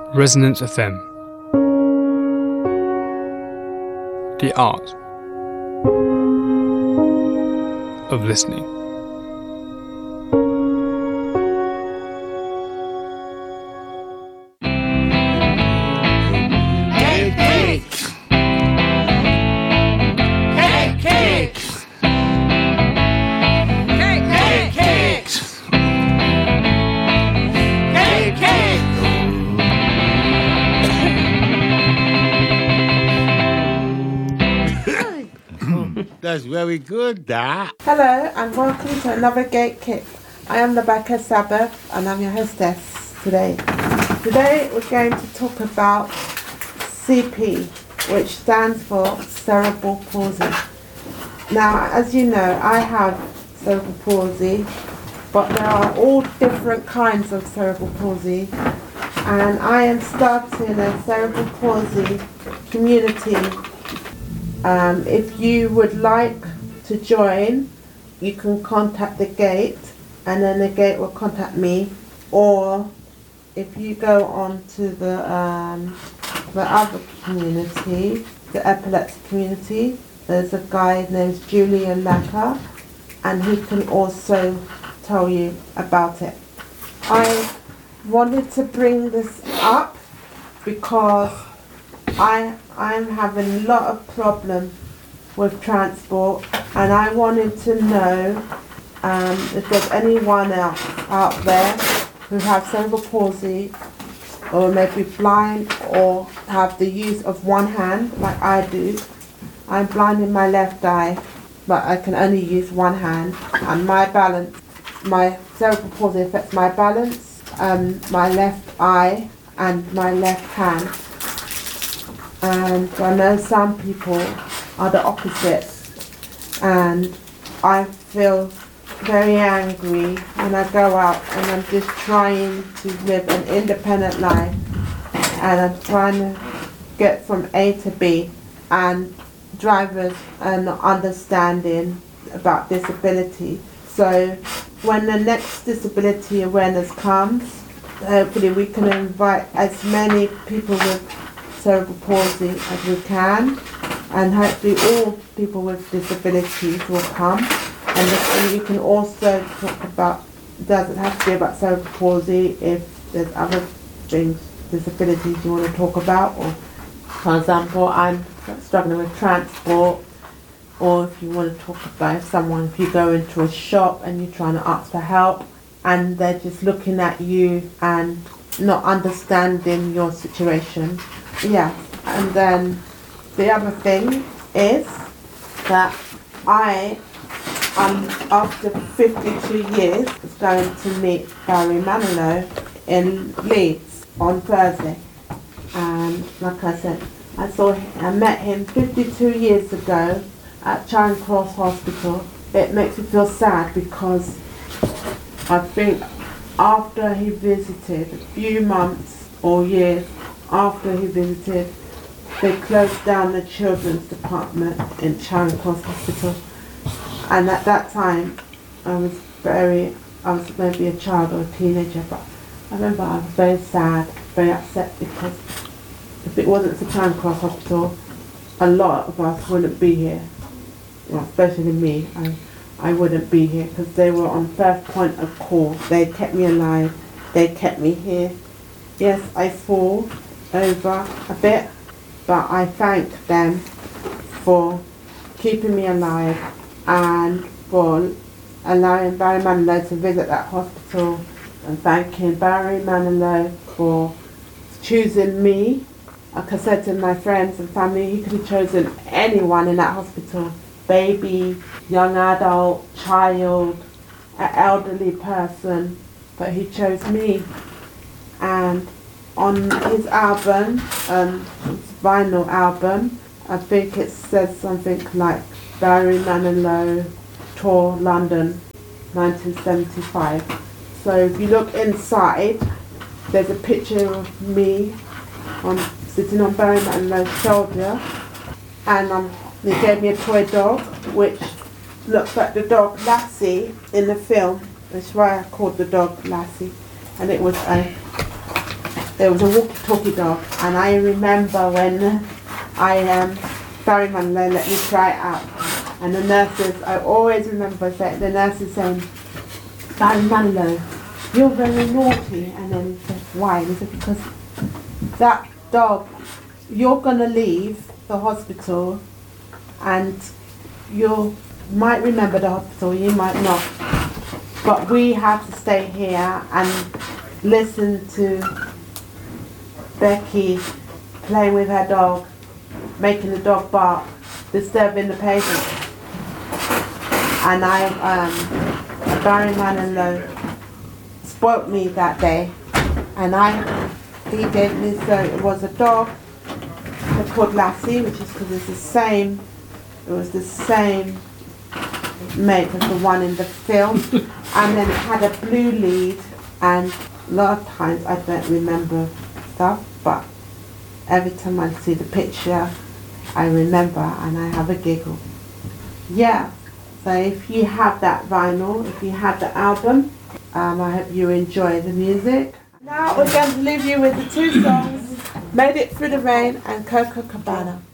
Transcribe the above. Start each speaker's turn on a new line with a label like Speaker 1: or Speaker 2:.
Speaker 1: Resonance FM. The art of listening.
Speaker 2: That's very good, that.
Speaker 3: Hello and welcome to another Gate Kick. I am Rebecca Sabbath and I'm your hostess today. Today we're going to talk about CP, which stands for cerebral palsy. Now, as you know, I have cerebral palsy, but there are all different kinds of cerebral palsy, and I am starting a cerebral palsy community. If you would like to join, you can contact the Gate and then the Gate will contact me, or if you go on to the other community, the epilepsy community, there's a guy named Julian Lacka and he can also tell you about it. I wanted to bring this up because I'm having a lot of problem with transport, and I wanted to know if there's anyone else out there who have cerebral palsy or maybe blind or have the use of one hand like I do. I'm blind in my left eye, but I can only use one hand, and my cerebral palsy affects my balance, my left eye and my left hand. And I know some people are the opposite, and I feel very angry when I go out and I'm just trying to live an independent life, and I'm trying to get from A to B, and drivers are not understanding about disability. So when the next disability awareness comes, hopefully we can invite as many people with cerebral palsy as we can, and hopefully all people with disabilities will come. And you can also talk about, it doesn't have to be about cerebral palsy if there's other things, disabilities you want to talk about, or for example I'm struggling with transport, or if you want to talk about if you go into a shop and you're trying to ask for help and they're just looking at you and not understanding your situation. Yeah, and then the other thing is that I am, after 52 years, is going to meet Barry Manilow in Leeds on Thursday. And like I said, I met him 52 years ago at Charing Cross Hospital. It makes me feel sad because I think after he visited, a few months or years after he visited, they closed down the children's department in Charing Cross Hospital. And at that time, I was maybe a child or a teenager, but I remember I was very sad, very upset, because if it wasn't for Charing Cross Hospital, a lot of us wouldn't be here. Well, especially me, I wouldn't be here, because they were on first point of call. They kept me alive, they kept me here. Yes, I fall over a bit, but I thank them for keeping me alive and for allowing Barry Manilow to visit that hospital, and thanking Barry Manilow for choosing me. Like I said to my friends and family, he could have chosen anyone in that hospital, baby, young adult, child, an elderly person, but he chose me. And on his album, his vinyl album, I think it says something like Barry Manilow Tour London 1975. So if you look inside, there's a picture of me sitting on Barry Manilow's shoulder, and they gave me a toy dog which looks like the dog Lassie in the film. That's why I called the dog Lassie. And it was a There was a walkie-talkie dog, and I remember when Barry Manilow let me try it out, and the nurses, I always remember the nurses saying, Barry Manilow, you're very naughty. And then he said, why? And he said, because that dog, you're going to leave the hospital and you might remember the hospital, you might not, but we have to stay here and listen to Becky playing with her dog, making the dog bark, disturbing the patient. And Barry Manilow spoilt me that day, and he gave me, so it was a dog called Lassie, which is because it was the same make as the one in the film, and then it had a blue lead, and a lot of times I don't remember stuff, but every time I see the picture I remember and I have a giggle. Yeah, so if you have that vinyl, if you have the album, I hope you enjoy the music. Now we're going to leave you with the two songs, Made It Through the Rain and Coco Cabana.